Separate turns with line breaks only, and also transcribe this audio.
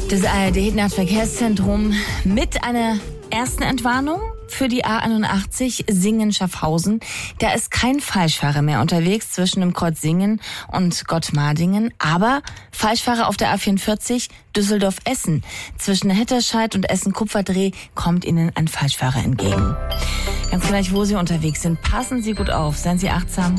Das ARD-Nahverkehrszentrum mit einer ersten Entwarnung für die A81 Singen-Schaffhausen. Da ist kein Falschfahrer mehr unterwegs zwischen dem Kreuz Singen und Gottmardingen, aber Falschfahrer auf der A44 Düsseldorf-Essen. Zwischen Hetterscheid und Essen-Kupferdreh kommt Ihnen ein Falschfahrer entgegen. Ganz gleich, wo Sie unterwegs sind, passen Sie gut auf, seien Sie achtsam.